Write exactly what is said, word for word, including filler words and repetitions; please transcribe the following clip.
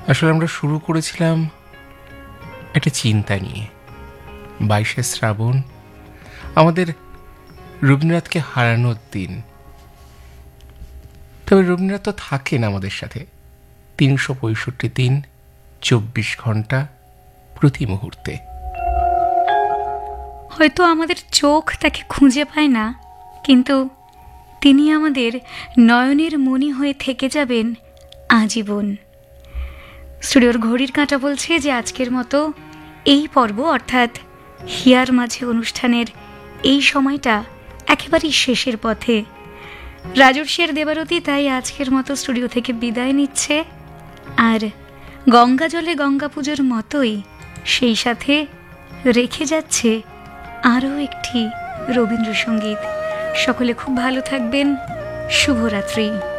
আসলে আমরা শুরু করেছিলাম একটা চিন্তা নিয়ে। বাইশে শ্রাবণ আমাদের রবীন্দ্রনাথকে হারানোর দিন। তবে রবীন্দ্রনাথ তো থাকেন আমাদের সাথে তিনশো পঁয়ষট্টি দিন, চব্বিশ ঘন্টা, প্রতি মুহূর্তে। হয়তো আমাদের চোখ তাকে খুঁজে পায় না, কিন্তু তিনি আমাদের নয়নের মণি হয়ে থেকে যাবেন আজীবন। স্টুডিওর ঘড়ির কাঁটা বলছে যে আজকের মতো এই পর্ব অর্থাৎ হিয়ার মাঝে অনুষ্ঠানের এই সময়টা একেবারেই শেষের পথে। রাজর্ষির দেবারতী তাই আজকের মতো স্টুডিও থেকে বিদায় নিচ্ছে, আর গঙ্গা জলে গঙ্গা পুজোর মতোই সেই সাথে রেখে যাচ্ছে আরও একটি রবীন্দ্রসঙ্গীত। সকলে খুব ভালো থাকবেন। শুভরাত্রি।